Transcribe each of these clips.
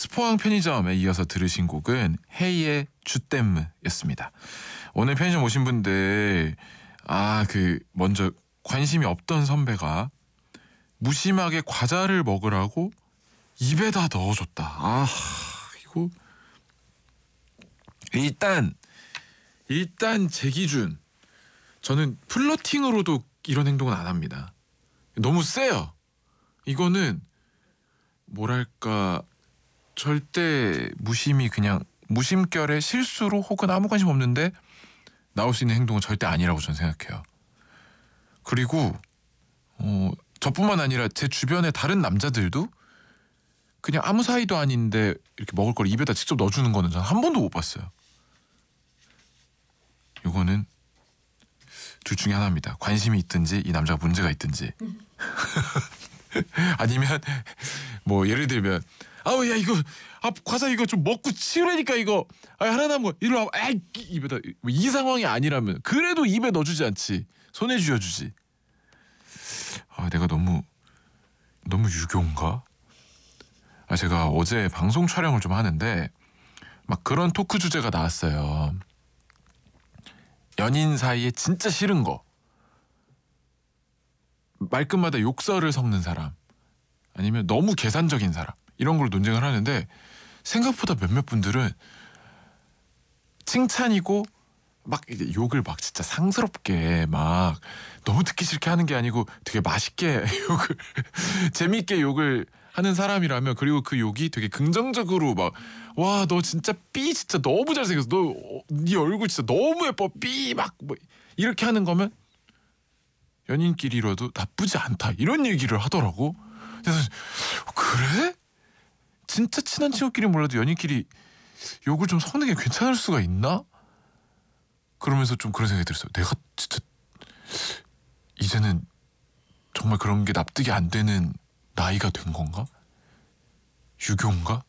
스포항 편의점에 이어서 들으신 곡은 헤이의 주댐무였습니다. 오늘 편의점 오신 분들 먼저 관심이 없던 선배가 무심하게 과자를 먹으라고 입에다 넣어줬다. 이거 일단 제 기준 저는 플러팅으로도 이런 행동은 안 합니다. 너무 세요. 이거는 뭐랄까 절대 그냥 무심결에 실수로 혹은 아무 관심 없는데 나올 수 있는 행동은 절대 아니라고 저는 생각해요. 그리고 저뿐만 아니라 제 주변의 다른 남자들도 그냥 아무 사이도 아닌데 이렇게 먹을 걸 입에다 직접 넣어주는 거는 저는 한 번도 못 봤어요. 이거는 둘 중에 하나입니다. 관심이 있든지 이 남자가 문제가 있든지 아니면 뭐 예를 들면 야 이거 과자 이거 좀 먹고 치우라니까 이거 하나 남은 거 이리 와봐 입에다 이 상황이 아니라면 그래도 입에 넣어주지 않지 손에 쥐어주지. 내가 너무 유교인가? 제가 어제 방송 촬영을 좀 하는데 막 그런 토크 주제가 나왔어요. 연인 사이에 진짜 싫은 거, 말끝마다 욕설을 섞는 사람, 아니면 너무 계산적인 사람, 이런 걸 논쟁을 하는데 생각보다 몇몇 분들은 칭찬이고 막 욕을 막 진짜 상스럽게 막 너무 듣기 싫게 하는 게 아니고 되게 맛있게 욕을 재미있게 욕을 하는 사람이라면, 그리고 그 욕이 되게 긍정적으로 막 와 너 진짜 삐 진짜 너무 잘생겼어, 네 얼굴 진짜 너무 예뻐 삐 막 뭐 이렇게 하는 거면 연인끼리라도 나쁘지 않다 이런 얘기를 하더라고. 그래서 그래? 진짜 친한 친구끼리 몰라도 연인끼리 욕을 좀 섞는 게 괜찮을 수가 있나? 그러면서 좀 그런 생각이 들었어요. 내가 진짜 이제는 정말 그런 게 납득이 안 되는 나이가 된 건가? 유교인가?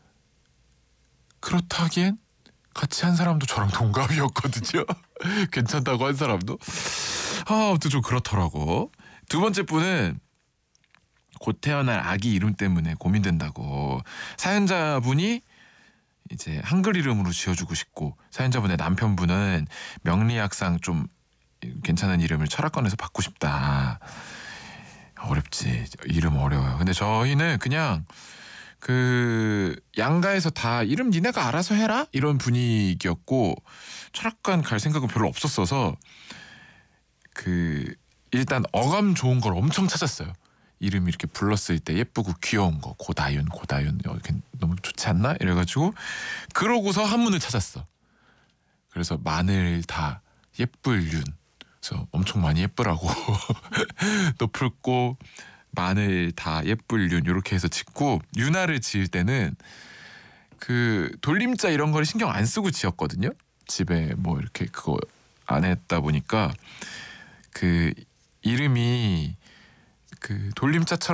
그렇다기엔 같이 한 사람도 저랑 동갑이었거든요. 괜찮다고 한 사람도. 아무튼 좀 그렇더라고. 두 번째 분은 곧 태어날 아기 이름 때문에 고민된다고. 사연자분이 이제 한글 이름으로 지어주고 싶고, 사연자분의 남편분은 명리학상 좀 괜찮은 이름을 철학관에서 받고 싶다. 어렵지. 이름 어려워요. 근데 저희는 그냥 양가에서 다 이름 니네가 알아서 해라 이런 분위기였고, 철학관 갈 생각은 별로 없었어서 일단 어감 좋은 걸 엄청 찾았어요. 이름 이렇게 불렀을 때 예쁘고 귀여운 거, 고다윤 너무 좋지 않나? 이래가지고 그러고서 한문을 찾았어. 그래서 마늘 다 예쁠 윤, 그래서 엄청 많이 예쁘라고 높을 고 마늘 다 예쁠 윤 이렇게 해서 짓고, 윤아를 지을 때는 돌림자 이런 걸 신경 안 쓰고 지었거든요. 집에 뭐 이렇게 그거 안 했다 보니까 이름이 돌림자처럼